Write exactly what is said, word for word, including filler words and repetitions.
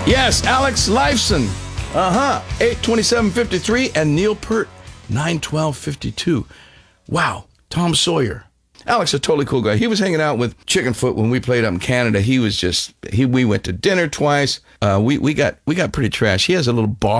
Yes, Alex Lifeson. Uh-huh. eight twenty-seven fifty-three. And Neil Peart, nine twelve fifty-two. Wow. Tom Sawyer. Alex, a totally cool guy. He was hanging out with Chickenfoot when we played up in Canada. He was just, he. we went to dinner twice. Uh, we, we got we got pretty trash. He has a little bar.